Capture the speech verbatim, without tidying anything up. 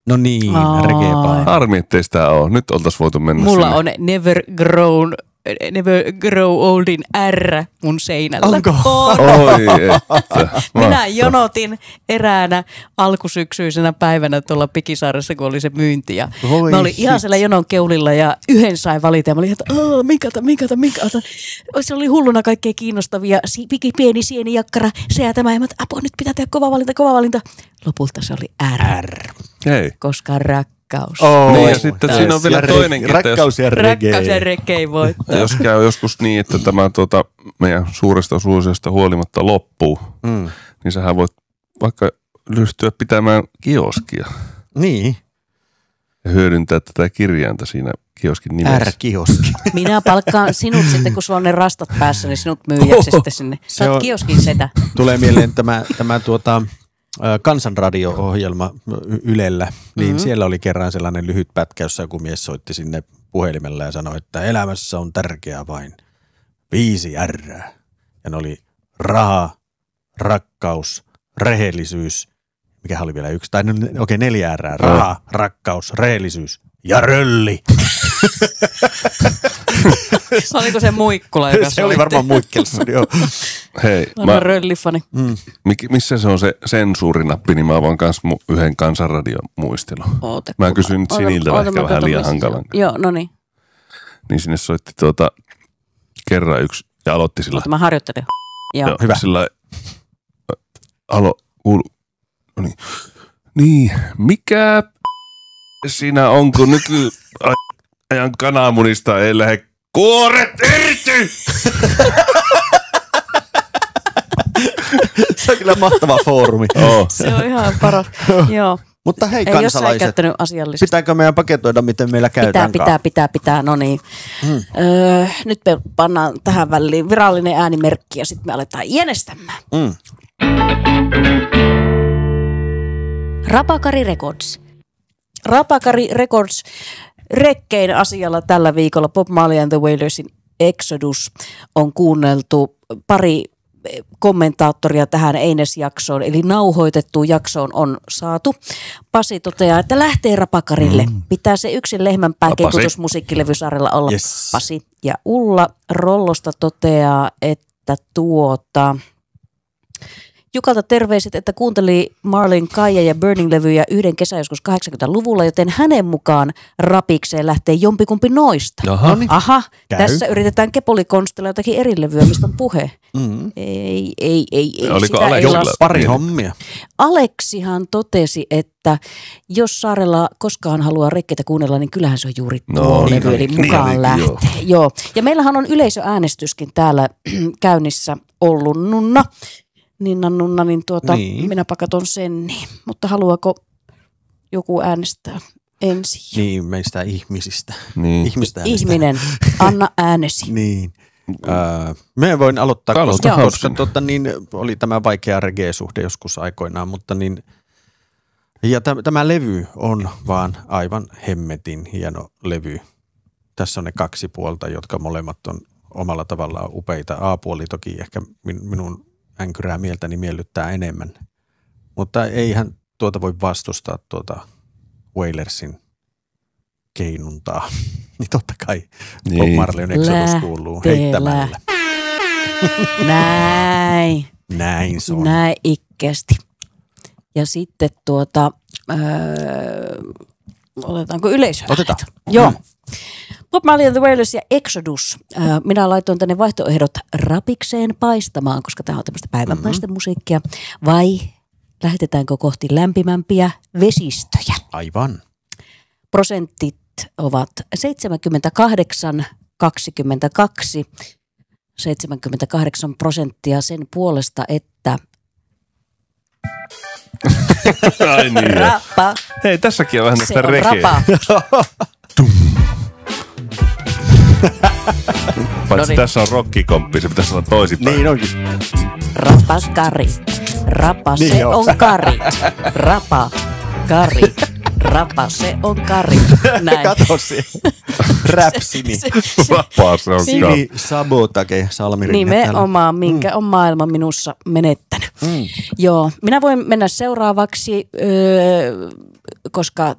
No niin, reggae-baa. Harmi, ettei sitä ole. Nyt oltaisiin voitu mennä Mulla sinne. on Never Grown, Never Grow Oldin R mun seinällä. Onko? On. Oi, että. Minä jonotin eräänä alkusyksyisenä päivänä tuolla Pikisaaressa, kun oli se myynti. Ja Voi mä olin ihan hit. siellä jonon keulilla ja yhden sai valita. Ja mä olin, että minkata, minkata, minkata. Se oli hulluna kaikkea kiinnostavia. Si- piki, pieni, sieni, jakkara, se ja tämä. Ja mä että apua, nyt pitää tehdä kova valinta, kova valinta. Lopulta se oli R. R. Hei. Koska rakkaus. Oh, Niin ja sitten siinä on vielä ja toinenkin, Re- että jos- rakkaus ja reggae. Rakkaus ja reggae voittaa. Jos käy joskus niin, että tämä tuota, meidän suuresta suosiosta huolimatta loppuu, Mm. niin sähän voit vaikka ryhtyä pitämään kioskia Niin, ja hyödyntää tätä kirjainta siinä kioskin nimessä. R-kioski. Minä palkkaan sinut sitten, kun sulla on ne rastat päässä, niin sinut myyjäksi sitten sinne. Sä Se oot on- kioskin setä. Tulee mieleen tämä, tämä tuota, ä, kansanradio-ohjelma Y- Ylellä, niin Mhm. siellä oli kerran sellainen lyhyt pätkä, jossa joku mies soitti sinne puhelimella ja sanoi, että elämässä on tärkeää vain viisi R:ää. Ja ne oli raha, rakkaus, rehellisyys, mikä oli vielä yksi, tai no, okei okay, neljä R:ää, raha, rakkaus, rehellisyys ja rölli. Oliko se Muikkula, joka Se oli varmaan muikkelissa, joo. Hei, Vanha mä, röllifani. Mm. mik- missä se on se sensuurinappi, niin mä vaan kans mu- yhden kansanradion muistelun. Oota, Mä kun- kysyn nyt oota- Siniltä oota, ehkä mä vähän katson, liian missä se on. hankalan. Joo, no niin. Niin sinne soitti tuota kerran yksi ja aloitti sillä. Oota, mä harjoittelen. Joo. Joo, hyvä. Sillä alo, kuulu, no niin. Niin, mikä siinä on, kun nykyajan kananmunista ei lähde kuoret irti? Se on kyllä mahtava foorumi. Oh. Se on ihan paras. Joo. Mutta hei Ei, jos sä ei kansalaiset, käyttänyt asiallisesti. pitääkö meidän paketoida, miten meillä Pitää, käydään? pitää, pitää, pitää, no niin. Mm. Öö, nyt me pannaan tähän väliin virallinen äänimerkki ja sitten me aletaan ienestämään. Mm. Rapakari Records. Rapakari Records rekkein asialla tällä viikolla Bob Marley and the Wailersin Exodus on kuunneltu pari kommentaattoria tähän Eines-jaksoon, eli nauhoitettuun jaksoon on saatu. Pasi toteaa, että lähtee Rapakarille. Pitää se yksin lehmänpää Pasi. keikutusmusiikkilevysaarella olla. Yes. Pasi. Ja Ulla Rollosta toteaa, että tuota... Jukalta terveiset, että kuunteli Marlin, Kaija ja Burning-levyjä yhden kesän joskus kahdeksankymmentäluvulla, joten hänen mukaan rapikseen lähtee jompikumpi noista. Jaha. Aha, Käy. tässä yritetään Kepolikonstilla jotakin eri levyä, mistä on puhe. Mm. Ei, ei, ei, ei. Oliko sitä ei Aleksilla? las- Pari Niin. hommia. Aleksihan totesi, että jos Saarella koskaan haluaa rekkeitä kuunnella, niin kyllähän se on juuri No, tuo niin levy, eli olikin, mukaan niin lähtee. olikin, Joo. joo. Ja meillähän on yleisöäänestyskin täällä käynnissä ollut nunna. Ninna nunna, niin tuota, Niin. minäpä katon sen. Niin. Mutta haluaako joku äänestää ensin? Niin, meistä ihmisistä. Niin. Ihmistä äänestää. Ihminen, anna äänesi. Niin. Öö, me voin aloittaa, Aloita koska, Hausen. koska tota, niin, oli tämä vaikea reggae-suhde joskus aikoinaan, mutta niin, ja tämä, tämä levy on vaan aivan hemmetin hieno levy. Tässä on ne kaksi puolta, jotka molemmat on omalla tavallaan upeita. A-puoli toki ehkä min, minun änkyrää mieltäni miellyttää enemmän, mutta eihän tuota voi vastustaa tuota Wailersin keinuntaa. Niin totta kai Bob Niin. Marleyn Exodus kuuluu heittämällä. Näin. Näin se on. Näin ikkeästi. Ja sitten tuota, öö, otetaanko yleisö? Otetaan. Joo. Bob Marley and the Wailers ja Exodus. Öö, minä laitoin tänne vaihtoehdot rapikseen paistamaan, koska tämä on tämmöistä päivänpaistemusiikkia. Vai lähetetäänkö kohti lämpimämpiä vesistöjä? Aivan. Prosentit ovat seitsemänkymmentäkahdeksan kaksikymmentäkaksi. seitsemänkymmentäkahdeksan prosenttia sen puolesta, että Ai niin. rapa, Hei, tässäkin on vähän se tästä on rekeä. rapa. Paitsi Noniin. tässä on rockikomppi, se pitäisi olla toisinpäin. Niin onkin. Rapa kari, rapa se Niin on. on kari, rapa kari, rapa se on kari. Näin. Kato se. Rap-simi. Se- se- Vapaa se on Simi. kaa. Simi Sabotake Salmirin. Nimenomaan, minkä on maailma minussa menettänyt. Mm. Joo, minä voin mennä seuraavaksi, öö, koska